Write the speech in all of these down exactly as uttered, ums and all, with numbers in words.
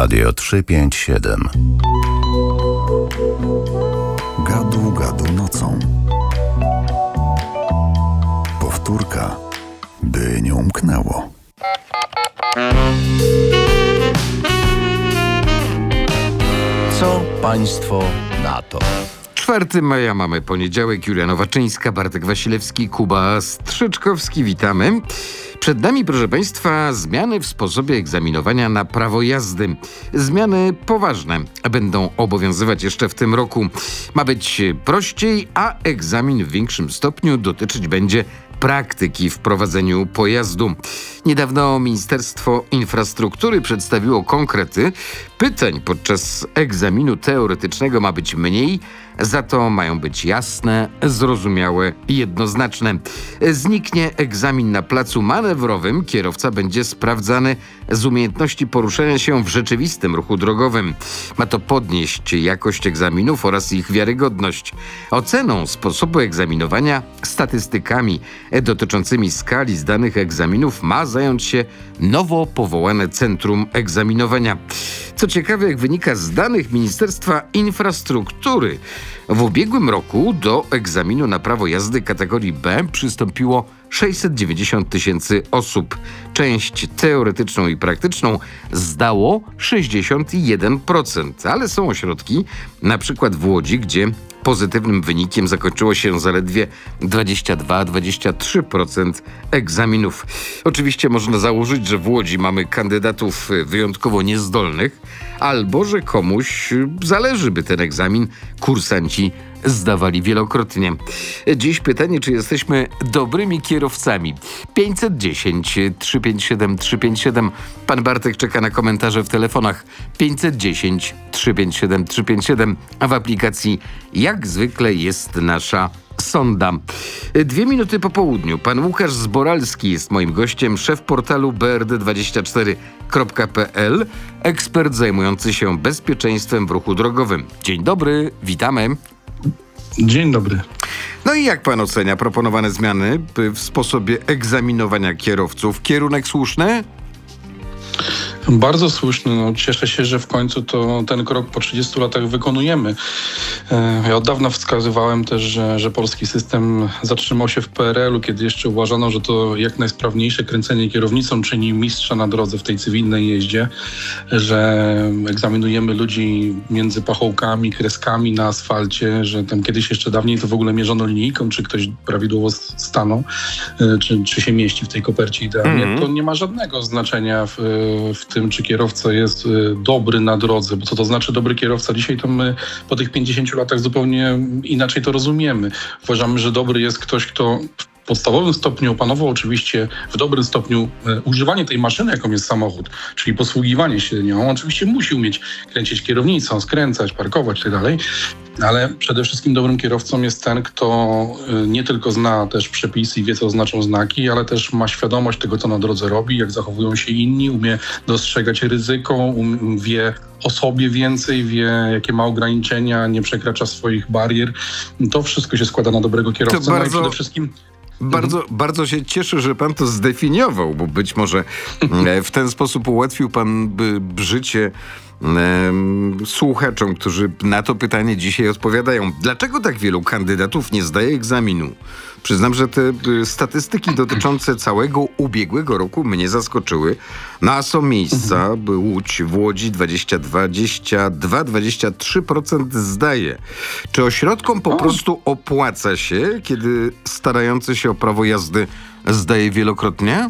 Radio trzysta pięćdziesiąt siedem. Gadu, gadu nocą. Powtórka, by nie umknęło. Co państwo na to? czwartego maja mamy poniedziałek. Julia Nowaczyńska, Bartek Wasilewski, Kuba Strzyczkowski. Witamy. Przed nami, proszę Państwa, zmiany w sposobie egzaminowania na prawo jazdy. Zmiany poważne będą obowiązywać jeszcze w tym roku. Ma być prościej, a egzamin w większym stopniu dotyczyć będzie praktyki w prowadzeniu pojazdu. Niedawno Ministerstwo Infrastruktury przedstawiło konkrety. Pytań podczas egzaminu teoretycznego ma być mniej, za to mają być jasne, zrozumiałe i jednoznaczne. Zniknie egzamin na placu manewrowym. Kierowca będzie sprawdzany z umiejętności poruszania się w rzeczywistym ruchu drogowym. Ma to podnieść jakość egzaminów oraz ich wiarygodność. Oceną sposobu egzaminowania, statystykami dotyczącymi skali zdanych egzaminów ma zająć się nowo powołane Centrum Egzaminowania. Co ciekawe, jak wynika z danych Ministerstwa Infrastruktury, w ubiegłym roku do egzaminu na prawo jazdy kategorii B przystąpiło sześćset dziewięćdziesiąt tysięcy osób. Część teoretyczną i praktyczną zdało sześćdziesiąt jeden procent, ale są ośrodki, na przykład w Łodzi, gdzie pozytywnym wynikiem zakończyło się zaledwie dwadzieścia dwa do dwudziestu trzech procent egzaminów. Oczywiście można założyć, że w Łodzi mamy kandydatów wyjątkowo niezdolnych, albo że komuś zależy, by ten egzamin kursanci zdawali wielokrotnie. Dziś pytanie, czy jesteśmy dobrymi kierowcami. pięćset dziesięć trzysta pięćdziesiąt siedem trzysta pięćdziesiąt siedem. Pan Bartek czeka na komentarze w telefonach pięćset dziesięć trzysta pięćdziesiąt siedem trzysta pięćdziesiąt siedem, a w aplikacji jak zwykle jest nasza sonda. Dwie minuty po południu. Pan Łukasz Zboralski jest moim gościem, szef portalu b r d dwadzieścia cztery kropka p l, ekspert zajmujący się bezpieczeństwem w ruchu drogowym. Dzień dobry, witamy. Dzień dobry. No i jak pan ocenia proponowane zmiany w sposobie egzaminowania kierowców? Kierunek słuszny? Bardzo słuszny. No, cieszę się, że w końcu to ten krok po trzydziestu latach wykonujemy. Ja od dawna wskazywałem też, że, że polski system zatrzymał się w P R L u, kiedy jeszcze uważano, że to jak najsprawniejsze kręcenie kierownicą czyni mistrza na drodze w tej cywilnej jeździe, że egzaminujemy ludzi między pachołkami, kreskami na asfalcie, że tam kiedyś jeszcze dawniej to w ogóle mierzono linijką, czy ktoś prawidłowo stanął, czy, czy się mieści w tej kopercie idealnie. Mm. To nie ma żadnego znaczenia w, w tym, czy kierowca jest dobry na drodze, bo co to znaczy dobry kierowca? Dzisiaj to my po tych pięćdziesięciu latach zupełnie inaczej to rozumiemy. Uważamy, że dobry jest ktoś, kto w podstawowym stopniu opanował oczywiście w dobrym stopniu e, używanie tej maszyny, jaką jest samochód, czyli posługiwanie się nią. Oczywiście musi umieć kręcić kierownicą, skręcać, parkować itd., ale przede wszystkim dobrym kierowcą jest ten, kto e, nie tylko zna też przepisy i wie, co znaczą znaki, ale też ma świadomość tego, co na drodze robi, jak zachowują się inni, umie dostrzegać ryzyko, um, wie o sobie więcej, wie, jakie ma ograniczenia, nie przekracza swoich barier. To wszystko się składa na dobrego kierowcę. To bardzo... No i przede wszystkim Bardzo, mhm. bardzo się cieszę, że pan to zdefiniował, bo być może w ten sposób ułatwił pan by życie um, słuchaczom, którzy na to pytanie dzisiaj odpowiadają. Dlaczego tak wielu kandydatów nie zdaje egzaminu? Przyznam, że te statystyki dotyczące całego ubiegłego roku mnie zaskoczyły. No a są miejsca, by Łódź, w Łodzi dwadzieścia dwa, dwadzieścia dwa, dwadzieścia trzy procent zdaje. Czy ośrodkom po prostu opłaca się, kiedy starający się o prawo jazdy zdaje wielokrotnie?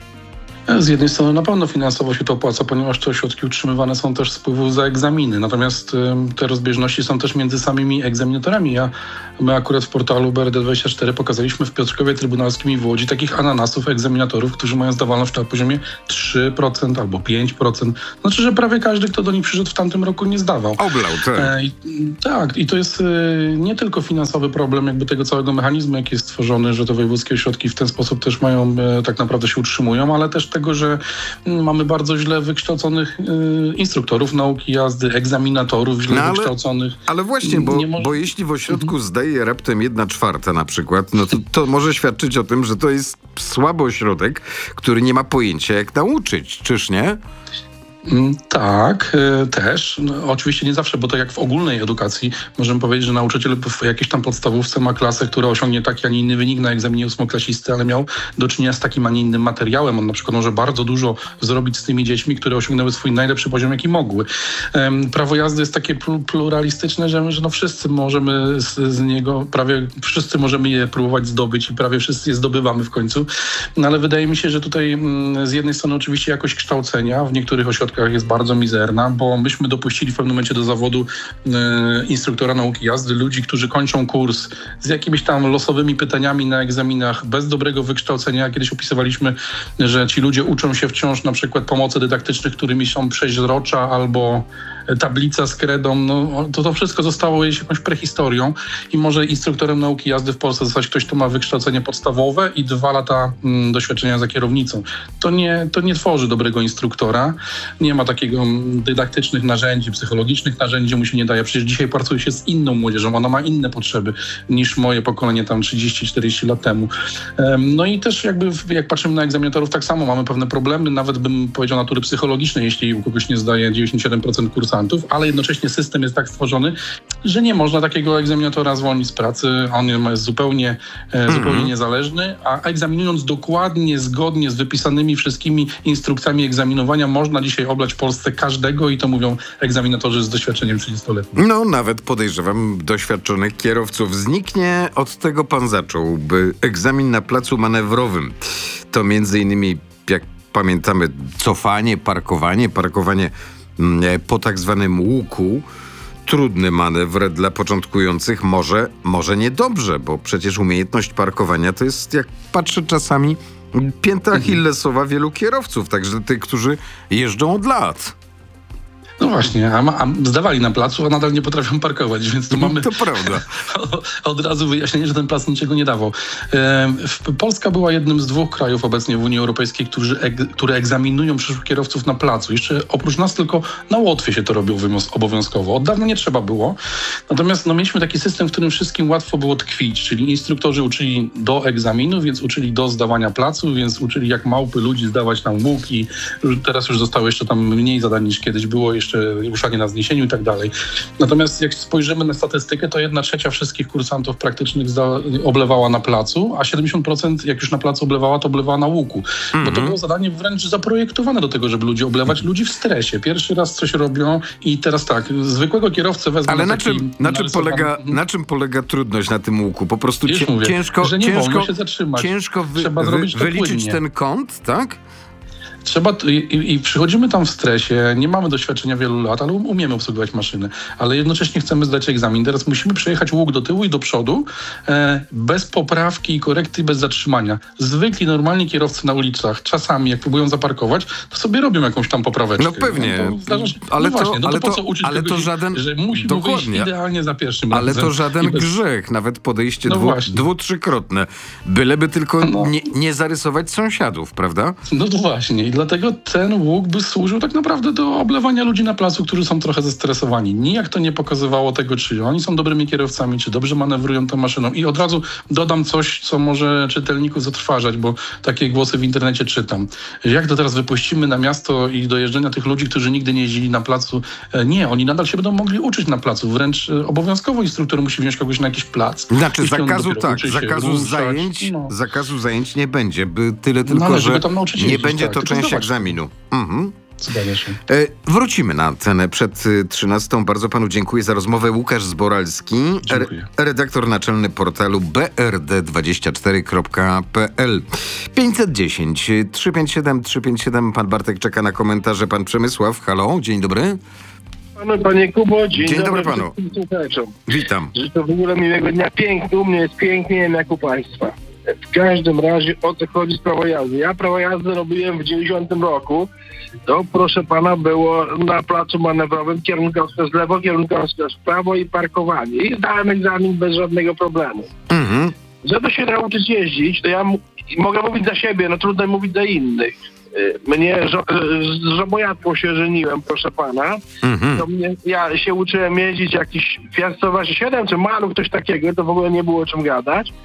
Z jednej strony na pewno finansowo się to opłaca, ponieważ te ośrodki utrzymywane są też z wpływu za egzaminy. Natomiast y, te rozbieżności są też między samymi egzaminatorami. Ja, my akurat w portalu B R D dwadzieścia cztery pokazaliśmy w Piotrkowie Trybunalskim i w Łodzi takich ananasów egzaminatorów, którzy mają zdawalność na poziomie trzy procent albo pięć procent. Znaczy, że prawie każdy, kto do nich przyszedł w tamtym roku, nie zdawał. Oblał, tak. E, i, tak, i to jest y, nie tylko finansowy problem jakby tego całego mechanizmu, jaki jest stworzony, że te wojewódzkie ośrodki w ten sposób też mają, y, tak naprawdę się utrzymują, ale też tego, że mamy bardzo źle wykształconych y, instruktorów nauki jazdy, egzaminatorów źle no ale, wykształconych. Ale właśnie, bo, może... bo jeśli w ośrodku mhm. zdaje raptem jedna czwarta na przykład, no to, to może świadczyć o tym, że to jest słaby ośrodek, który nie ma pojęcia jak nauczyć, czyż nie? Mm, Tak, y, też. No, oczywiście nie zawsze, bo to jak w ogólnej edukacji możemy powiedzieć, że nauczyciel w jakiejś tam podstawówce ma klasę, która osiągnie taki, a nie inny wynik na egzaminie ósmoklasisty, ale miał do czynienia z takim, a nie innym materiałem. On na przykład może bardzo dużo zrobić z tymi dziećmi, które osiągnęły swój najlepszy poziom, jaki mogły. Em, Prawo jazdy jest takie pl- pluralistyczne, że, że no wszyscy możemy z, z niego, prawie wszyscy możemy je próbować zdobyć i prawie wszyscy je zdobywamy w końcu. No ale wydaje mi się, że tutaj mm, z jednej strony oczywiście jakość kształcenia w niektórych ośrodkach jest bardzo mizerna, bo myśmy dopuścili w pewnym momencie do zawodu e, instruktora nauki jazdy ludzi, którzy kończą kurs z jakimiś tam losowymi pytaniami na egzaminach, bez dobrego wykształcenia. Kiedyś opisywaliśmy, że ci ludzie uczą się wciąż na przykład pomocy dydaktycznych, którymi są przeźrocza albo tablica z kredą, no to to wszystko zostało już jakąś prehistorią i może instruktorem nauki jazdy w Polsce zostać ktoś, kto ma wykształcenie podstawowe i dwa lata mm, doświadczenia za kierownicą. To nie, to nie tworzy dobrego instruktora. Nie ma takiego mm, dydaktycznych narzędzi, psychologicznych narzędzi, mu się nie daje. Przecież dzisiaj pracuje się z inną młodzieżą, ona ma inne potrzeby niż moje pokolenie tam trzydzieści czterdzieści lat temu. Um, no i też jakby w- jak patrzymy na egzaminatorów, tak samo mamy pewne problemy, nawet bym powiedział natury psychologicznej, jeśli u kogoś nie zdaje dziewięćdziesiąt siedem procent kursantów, ale jednocześnie system jest tak stworzony, że nie można takiego egzaminatora zwolnić z pracy. On jest zupełnie, e, zupełnie niezależny, a egzaminując dokładnie, zgodnie z wypisanymi wszystkimi instrukcjami egzaminowania, można dzisiaj oblać w Polsce każdego i to mówią egzaminatorzy z doświadczeniem trzydziestoletnim. No, nawet podejrzewam doświadczonych kierowców. Zniknie, od tego pan zaczął, by egzamin na placu manewrowym. To między innymi, jak pamiętamy, cofanie, parkowanie, parkowanie mm, po tak zwanym łuku. Trudny manewr dla początkujących, może, może niedobrze, bo przecież umiejętność parkowania to jest, jak patrzę czasami, pięta achillesowa wielu kierowców, także tych, którzy jeżdżą od lat. No właśnie, a, ma, a zdawali na placu, a nadal nie potrafią parkować, więc tu mamy To prawda. od razu wyjaśnienie, że ten plac niczego nie dawał. E, w- Polska była jednym z dwóch krajów obecnie w Unii Europejskiej, którzy, eg, które egzaminują przyszłych kierowców na placu. Jeszcze oprócz nas tylko na Łotwie się to robiło wymus- obowiązkowo. Od dawna nie trzeba było. Natomiast no, mieliśmy taki system, w którym wszystkim łatwo było tkwić, czyli instruktorzy uczyli do egzaminu, więc uczyli do zdawania placu, więc uczyli jak małpy ludzi zdawać tam łuki. Teraz już zostało jeszcze tam mniej zadań niż kiedyś było, jeszcze ruszanie na zniesieniu i tak dalej. Natomiast jak spojrzymy na statystykę, to jedna trzecia wszystkich kursantów praktycznych zda- oblewała na placu, a siedemdziesiąt procent jak już na placu oblewała, to oblewała na łuku. Bo to było zadanie wręcz zaprojektowane do tego, żeby ludzi oblewać, ludzi w stresie. Pierwszy raz coś robią i teraz tak, zwykłego kierowcę wezmę Ale na taki czym, na, czym narysowany- polega, na czym polega trudność na tym łuku? Po prostu Już cię, mówię, ciężko, że nie ciężko, wolno się zatrzymać. ciężko wy, Trzeba wy, zrobić to wyliczyć płynnie. ten kąt, tak? Trzeba, t- i, i przychodzimy tam w stresie, nie mamy doświadczenia wielu lat, ale um- umiemy obsługiwać maszyny, ale jednocześnie chcemy zdać egzamin. Teraz musimy przejechać łuk do tyłu i do przodu, e, bez poprawki i korekty, bez zatrzymania. Zwykli, normalni kierowcy na ulicach, czasami jak próbują zaparkować, to sobie robią jakąś tam popraweczkę. No pewnie, No to zdarza się- ale no to- właśnie, no ale to po to- co uczyć ale to kogoś, żaden- że musi mu wyjść dokładnie. idealnie za pierwszym Ale razem. to żaden I bez- grzech, nawet podejście No dwu, właśnie. dwu, trzykrotne. Byleby tylko No. nie, nie zarysować sąsiadów, prawda? No to właśnie i dlatego ten łuk by służył tak naprawdę do oblewania ludzi na placu, którzy są trochę zestresowani. Nijak to nie pokazywało tego, czy oni są dobrymi kierowcami, czy dobrze manewrują tą maszyną. I od razu dodam coś, co może czytelników zatrważać, bo takie głosy w internecie czytam. Jak to teraz wypuścimy na miasto i do jeżdżenia tych ludzi, którzy nigdy nie jeździli na placu? E, Nie, oni nadal się będą mogli uczyć na placu. Wręcz e, obowiązkowo instruktor musi wziąć kogoś na jakiś plac. Znaczy Jeśli on zakazu dopiero tak, uczy się zakazu ruszać, zajęć, no. zakazu zajęć nie będzie, by tyle tylko, ale żeby że tam nauczyć nie jeździć, będzie tak, to tylko część zobacz. egzaminu. Mhm. Zgadza się. E, wrócimy na cenę przed y, trzynastą. Bardzo panu dziękuję za rozmowę. Łukasz Zboralski, Dziękuję. re- redaktor naczelny portalu b r d dwadzieścia cztery kropka p l. pięćset dziesięć trzysta pięćdziesiąt siedem trzysta pięćdziesiąt siedem. Pan Bartek czeka na komentarze. Pan Przemysław, halo, dzień dobry. Panu, panie Kubo, dzień, Dzień dobry panu. wszystkim słuchaczom. Witam. Życzę w ogóle miłego dnia. Pięknie, u mnie jest pięknie, nie wiem jak u państwa. W każdym razie o co chodzi z prawo jazdy. Ja prawo jazdy robiłem w dziewięćdziesiątym roku. To proszę pana było na placu manewrowym kierunkowskaz w lewo, kierunkowskaz w prawo i parkowanie. I zdałem egzamin bez żadnego problemu. Mhm. Żeby się nauczyć jeździć, to ja m- mogę mówić za siebie, no trudno mówić za innych. Y, Mnie żo- y, z żabojatką się żeniłem, proszę pana. Mhm. To mnie, ja się uczyłem jeździć jakiś Fiat sto dwadzieścia siedem czy Maluch, coś takiego, to w ogóle nie było o czym gadać.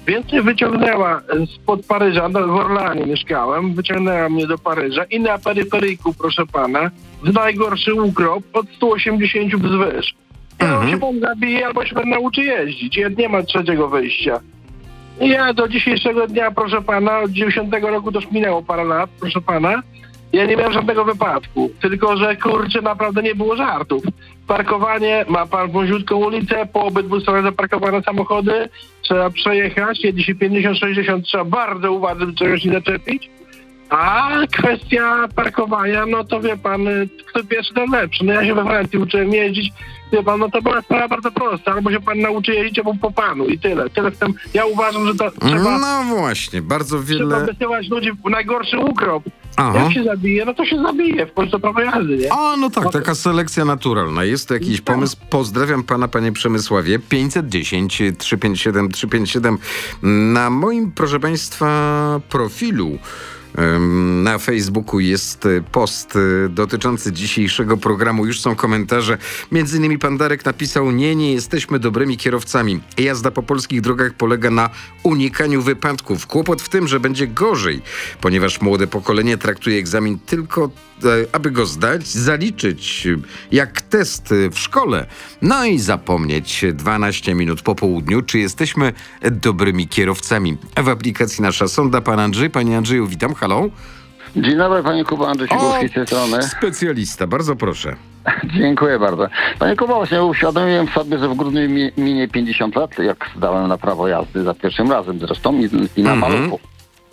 Więc mnie wyciągnęła spod Paryża, no, w Orlanie mieszkałem, wyciągnęła mnie do Paryża i na peryferyjku, proszę pana, w najgorszy ukrop od stu osiemdziesięciu wzwyż. Ja Mhm. się pan zabije, albo się pan nauczy jeździć. Ja nie ma trzeciego wyjścia. I ja do dzisiejszego dnia, proszę pana, od dziewięćdziesiątego roku to już minęło parę lat, proszę pana, ja nie miałem żadnego wypadku. Tylko że, kurczę, naprawdę nie było żartów. Parkowanie, ma pan wąziutką ulicę, po obydwu stronach zaparkowane samochody, trzeba przejechać, jedzie się pięćdziesiąt sześćdziesiąt, trzeba bardzo uważać, by czegoś nie zaczepić. A kwestia parkowania, no to wie pan, kto pierwszy, ten lepszy. No ja się we Francji uczyłem jeździć, wie pan, no to była sprawa bardzo prosta. Albo się pan nauczy jeździć, albo po panu i tyle. Tyle w tym, ja uważam, że to trzeba, No właśnie, bardzo trzeba wiele... wysyłać ludzi w najgorszy ukrop. Aha. Jak się zabije, no to się zabije, w końcu prawo jazdy, nie? A, no tak, taka selekcja naturalna. Jest to jakiś pomysł. Pozdrawiam pana, panie Przemysławie. pięćset dziesięć, trzysta pięćdziesiąt siedem, trzysta pięćdziesiąt siedem. Na moim, proszę państwa, profilu em, na Facebooku jest e, post e, dotyczący dzisiejszego programu. Już są komentarze. Między innymi pan Darek napisał: nie, nie jesteśmy dobrymi kierowcami. Jazda po polskich drogach polega na unikaniu wypadków. Kłopot w tym, że będzie gorzej, ponieważ młode pokolenie traktuje egzamin tylko, e, aby go zdać, zaliczyć e, jak test e, w szkole, no i zapomnieć dwanaście minut po południu, czy jesteśmy e, dobrymi kierowcami. W aplikacji Nasza Sonda pan Andrzej. Panie Andrzeju, witam, halo. Dzień dobry, panie Kuba, Andrzej Sigurski z tej strony. Specjalista, bardzo proszę. Dziękuję bardzo. Panie Kuba, właśnie uświadomiłem sobie, że w grudniu mi- minie pięćdziesiąt lat, jak zdałem na prawo jazdy za pierwszym razem, zresztą i, i na Mhm. maluchu.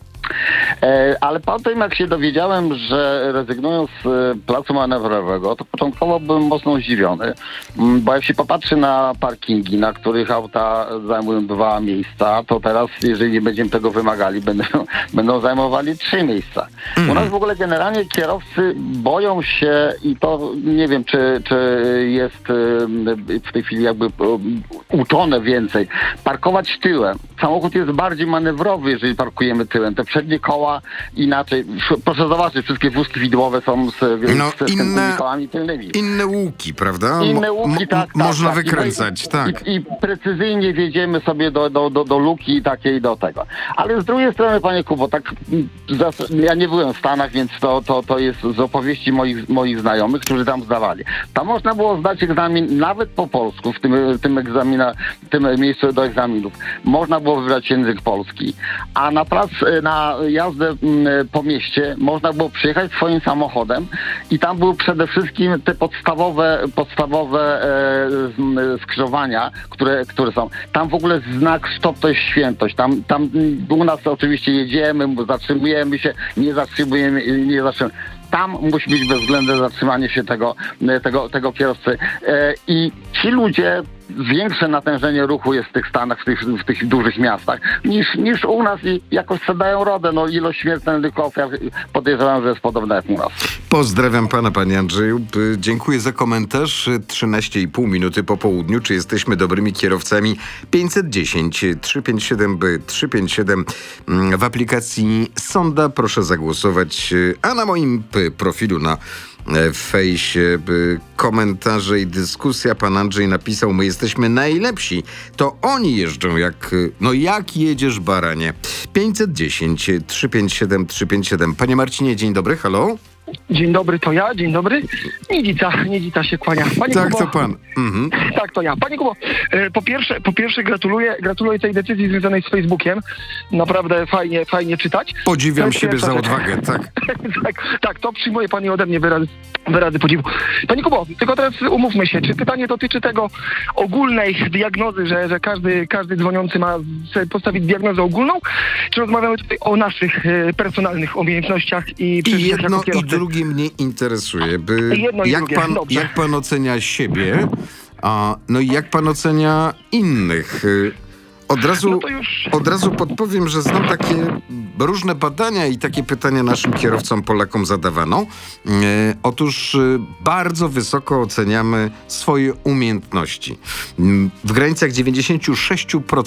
E, ale po tym, jak się dowiedziałem, że rezygnują z e, placu manewrowego, to początkowo byłem mocno zdziwiony, m, bo jak się popatrzy na parkingi, na których auta zajmują dwa miejsca, to teraz, jeżeli nie będziemy tego wymagali, będą, będą zajmowali trzy miejsca. U nas w ogóle generalnie kierowcy boją się, i to nie wiem, czy, czy jest e, w tej chwili jakby e, uczone więcej, parkować tyłem. Samochód jest bardziej manewrowy, jeżeli parkujemy tyłem. Te przednie koła inaczej. Proszę zobaczyć, wszystkie wózki widłowe są z, No, z, z inne- tymi kołami tylnymi. Inne łuki, prawda? Inne Mo- łuki, mo- tak, tak. Można tak. wykręcać, I, tak. I, I precyzyjnie wjedziemy sobie do, do, do, do luki takiej do tego. Ale z drugiej strony, panie Kubo, tak mm, zas- ja nie byłem w Stanach, więc to, to, to jest z opowieści moich, moich znajomych, którzy tam zdawali. Tam można było zdać egzamin nawet po polsku, w tym, tym egzamina, w tym miejscu do egzaminów. Można było wybrać język polski. A na prac, na jazdę mm, po mieście można było przyjechać swoim samochodem i tam były przede wszystkim te podstawowe, podstawowe e, z- skrzyżowania, które, które są. Tam w ogóle znak stop to jest świętość. Tam, tam u nas oczywiście jedziemy, zatrzymujemy się, nie zatrzymujemy, nie zatrzymujemy. Tam musi być bezwzględne zatrzymanie się tego, tego, tego kierowcy. E, I ci ludzie, większe natężenie ruchu jest w tych Stanach, w tych, w tych dużych miastach, niż, niż u nas i jakoś sobie dają rodę. No, ilość śmiertelnych ofiar podejrzewam, że jest podobna jak u nas. Pozdrawiam pana, panie Andrzeju. P- Dziękuję za komentarz. trzynaście i pół minuty po południu. Czy jesteśmy dobrymi kierowcami? pięćset dziesięć, trzysta pięćdziesiąt siedem, by trzysta pięćdziesiąt siedem mm, w aplikacji Sonda. Proszę zagłosować. A na moim p- profilu na e, fejsie by komentarze i dyskusja. Pan Andrzej napisał: my jesteśmy najlepsi. To oni jeżdżą jak... y, No jak jedziesz, baranie? pięćset dziesięć, trzysta pięćdziesiąt siedem, trzysta pięćdziesiąt siedem. Panie Marcinie, dzień dobry, halo? Dzień dobry, to ja, dzień dobry. Niedzica, Niedzica się kłania. Panie Tak, Kubo, to pan. Mhm. Tak, to ja. Panie Kubo, e, po pierwsze, po pierwsze gratuluję, gratuluję tej decyzji związanej z Facebookiem. Naprawdę fajnie, fajnie czytać. To Podziwiam jest siebie pierwsza za rzecz. odwagę, tak. tak, tak, to przyjmuje pani ode mnie wyrazy, wyrazy podziwu. Panie Kubo, tylko teraz umówmy się, czy pytanie dotyczy tego ogólnej diagnozy, że, że każdy, każdy dzwoniący ma sobie postawić diagnozę ogólną, czy rozmawiamy tutaj o naszych e, personalnych umiejętnościach i I przeżyciach jedno jako i kierowcy? drugie mnie interesuje. By Jedno i jak, drugie, pan, dobrze. jak pan ocenia siebie, a, no i jak pan ocenia innych? Y, Od razu, No to już- od razu podpowiem, że znam takie różne badania i takie pytania naszym kierowcom Polakom zadawano. E, otóż e, bardzo wysoko oceniamy swoje umiejętności. Mm, W granicach dziewięćdziesiąt sześć procent